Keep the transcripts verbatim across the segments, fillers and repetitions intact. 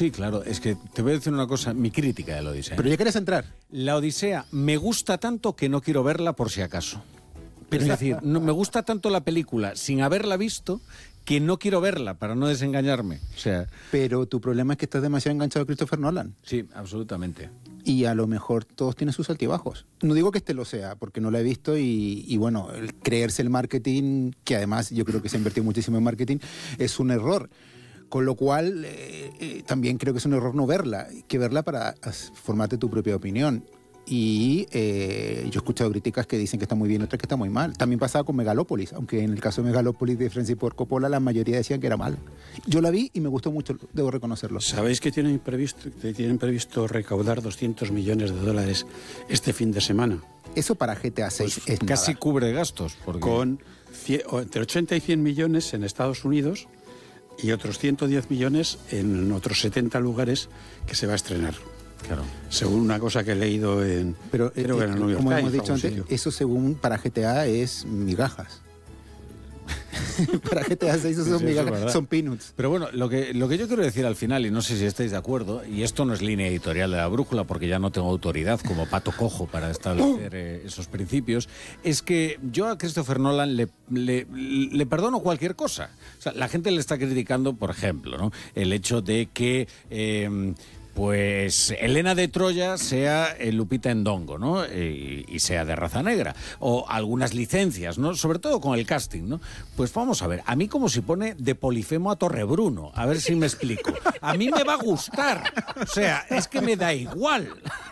Sí, claro, es que te voy a decir una cosa, mi crítica de la Odisea. Pero ya quieres entrar. La Odisea me gusta tanto que no quiero verla por si acaso. Pero es decir, no, me gusta tanto la película sin haberla visto que no quiero verla para no desengañarme. O sea, pero tu problema es que estás demasiado enganchado a Christopher Nolan. Sí, absolutamente. Y a lo mejor todos tienen sus altibajos. No digo que este lo sea, porque no lo he visto y, y bueno, el creerse el marketing, que además yo creo que se ha invertido muchísimo en marketing, es un error. Con lo cual, eh, eh, también creo que es un error no verla. Hay que verla para formarte tu propia opinión. Y eh, yo he escuchado críticas que dicen que está muy bien, otras que está muy mal. También pasaba con Megalópolis, aunque en el caso de Megalópolis de Francis Ford Coppola la mayoría decían que era mal. Yo la vi y me gustó mucho, debo reconocerlo. ¿Sabéis que tienen previsto, que tienen previsto recaudar doscientos millones de dólares este fin de semana? Eso para G T A seis Pues es casi nada. cubre gastos. Porque... Con cien, entre ochenta y cien millones en Estados Unidos y otros ciento diez millones en otros setenta lugares que se va a estrenar. Claro. Según una cosa que he leído en, Pero creo eh, que en el New York como Times, hemos dicho algún antes, sitio. eso según para G T A es migajas. Para G T A seis eso son Sí, eso es migajas, verdad. son peanuts. Pero bueno, lo que, lo que yo quiero decir al final, y no sé si estáis de acuerdo, y esto no es línea editorial de La Brújula, porque ya no tengo autoridad como pato cojo para establecer eh, esos principios, es que yo a Christopher Nolan le, le, le perdono cualquier cosa. O sea, la gente le está criticando, por ejemplo, ¿no?, el hecho de que... Eh, pues Helena de Troya sea eh, Lupita Ndongo, ¿no? Eh, y sea de raza negra. O algunas licencias, ¿no? Sobre todo con el casting, ¿no? Pues vamos a ver, a mí como si pone de Polifemo a Torrebruno, a ver si me explico. A mí me va a gustar. O sea, es que me da igual.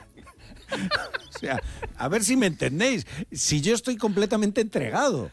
O sea, a ver si me entendéis. Si yo estoy completamente entregado.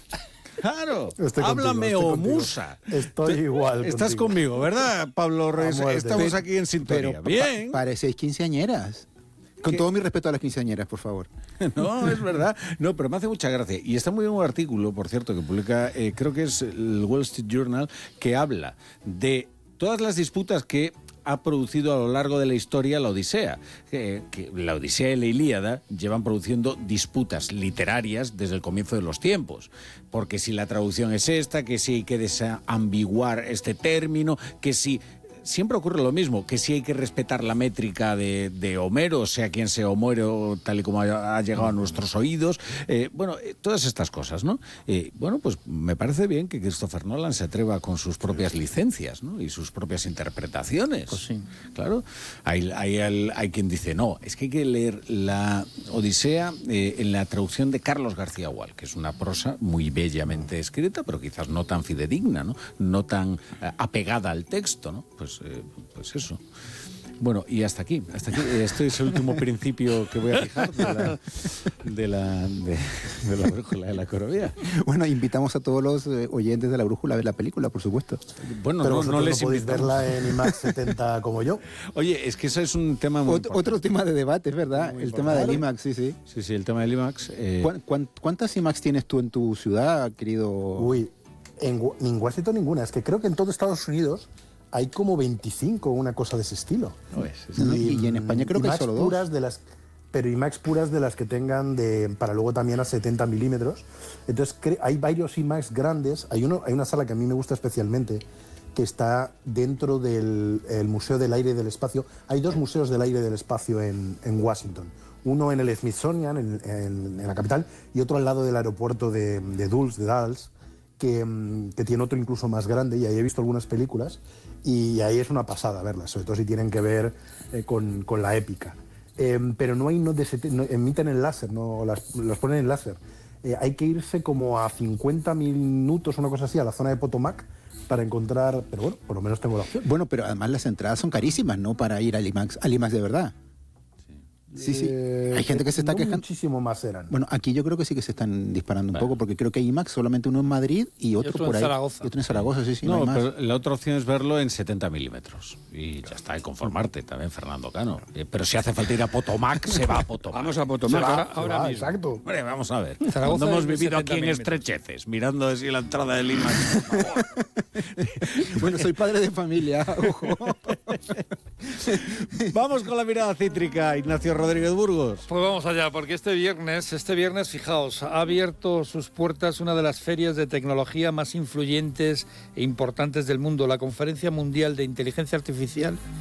Claro, Estoy háblame contigo, o estoy contigo. musa. Estoy igual Estás contigo. conmigo, ¿verdad, Pablo Reyes? A muerte. Estamos aquí en sintonía. Pero Bien. pa parecéis quinceañeras. Con ¿Qué? todo mi respeto a las quinceañeras, por favor. No, es verdad. No, pero me hace mucha gracia. Y está muy bien un artículo, por cierto, que publica, eh, creo que es el Wall Street Journal, que habla de todas las disputas que ha producido a lo largo de la historia la Odisea. Que, que la Odisea y la Ilíada llevan produciendo disputas literarias desde el comienzo de los tiempos. Porque si la traducción es esta, que si hay que desambiguar este término, que si... Siempre ocurre lo mismo, que si hay que respetar la métrica de, de Homero, sea quien sea Homero, tal y como ha, ha llegado a nuestros oídos. Eh, bueno, eh, todas estas cosas, ¿no? Eh, bueno, pues me parece bien que Christopher Nolan se atreva con sus propias licencias, ¿no? Y sus propias interpretaciones. Pues sí. Claro. Hay, hay, hay, hay quien dice, no, es que hay que leer la Odisea eh, en la traducción de Carlos García Gual, que es una prosa muy bellamente escrita, pero quizás no tan fidedigna, ¿no? No tan eh, apegada al texto, ¿no? Pues Eh, pues eso. Bueno, y hasta aquí, hasta aquí. Este es el último principio que voy a fijar de la, de la, de, de la brújula de la Corovía. Bueno, invitamos a todos los eh, oyentes de La Brújula a ver la película, por supuesto. Bueno, Pero no, vosotros no les no podéis invitamos. verla en IMAX setenta como yo. Oye, es que eso es un tema muy Ot importante. otro tema de debate, es verdad. Muy El tema del importante. IMAX, sí, sí. Sí, sí, el tema del IMAX. Eh, ¿Cuán, cuán, ¿Cuántas IMAX tienes tú en tu ciudad, querido? Uy, en, Wa- en Washington ninguna. Es que creo que en todo Estados Unidos hay como veinticinco o una cosa de ese estilo. no es, es- No, y, y en España creo que hay IMAX solo dos. puras de las, pero IMAX puras de las que tengan de, para luego también a setenta milímetros. Entonces cre- hay varios IMAX grandes. Hay, uno, hay una sala que a mí me gusta especialmente, que está dentro del el Museo del Aire y del Espacio. Hay dos museos del aire y del espacio en, en Washington. Uno en el Smithsonian, en, en- en la capital, y otro al lado del aeropuerto de, de Dulles, de Dallas, que, mm, que tiene otro incluso más grande, y ahí he visto algunas películas, y ahí es una pasada verlas, sobre todo si tienen que ver eh, con, con la épica. Eh, pero no hay, no, de sete- no emiten en láser, no las, las ponen en láser. Eh, hay que irse como a cincuenta minutos, una cosa así, a la zona de Potomac para encontrar, pero bueno, por lo menos tengo la opción. Bueno, pero además las entradas son carísimas, ¿no? Para ir al IMAX, al IMAX de verdad. Sí, sí. Eh, Hay gente que se está no quejando. Muchísimo más eran. Bueno, aquí yo creo que sí que se están disparando un Bueno. poco, porque creo que hay IMAX solamente uno en Madrid y otro, otro por en ahí. Zaragoza. Y otro en Zaragoza, sí, sí, no, no, hay más. pero la otra opción es verlo en setenta milímetros. Y ya está, y conformarte también, Fernando Cano. Eh, pero si hace falta ir a Potomac, se va a Potomac. Vamos a Potomac. Se va, Ahora- se ahora va, mismo. exacto. Hombre, vamos a ver. Zaragoza Cuando hemos es vivido aquí setenta en milímetros. estrecheces, mirando así la entrada del IMAX, por favor. Bueno, soy padre de familia, ojo. Vamos con la mirada cítrica, Ignacio Rodríguez Burgos. Pues vamos allá, porque este viernes, este viernes, fijaos, ha abierto sus puertas una de las ferias de tecnología más influyentes e importantes del mundo, la Conferencia Mundial de Inteligencia Artificial